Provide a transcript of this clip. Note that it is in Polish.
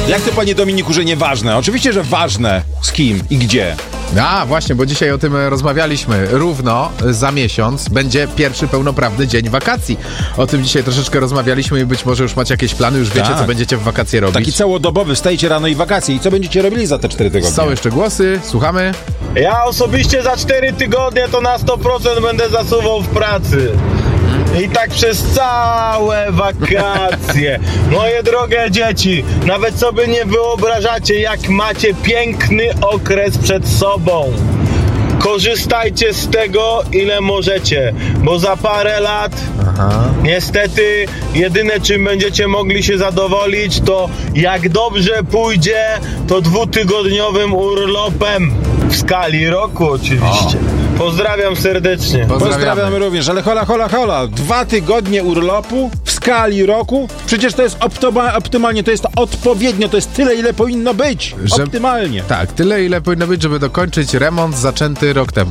Jak to, panie Dominiku, że nieważne? Oczywiście, że ważne. Z kim i gdzie. A, właśnie, bo dzisiaj o tym rozmawialiśmy. Równo za miesiąc będzie pierwszy pełnoprawny dzień wakacji. O tym dzisiaj troszeczkę rozmawialiśmy i być może już macie jakieś plany, już wiecie, Tak. co będziecie w wakacje robić. Taki całodobowy, wstajecie rano i wakacje. I co będziecie robili za te 4 tygodnie? Są jeszcze głosy, słuchamy. Ja osobiście za 4 tygodnie to na 100% będę zasuwał w pracy. I tak przez całe wakacje. Moje drogie dzieci, nawet sobie nie wyobrażacie, jak macie piękny okres przed sobą. Korzystajcie z tego, ile możecie, bo za parę lat niestety jedyne, czym będziecie mogli się zadowolić, to jak dobrze pójdzie, to 2-tygodniowym urlopem w skali roku oczywiście. Pozdrawiam serdecznie. Pozdrawiamy również, ale hola. 2 tygodnie urlopu w skali roku? Przecież to jest optymalnie, to jest odpowiednio, to jest tyle, ile powinno być. Optymalnie. Tak, tyle ile powinno być, żeby dokończyć remont zaczęty rok temu.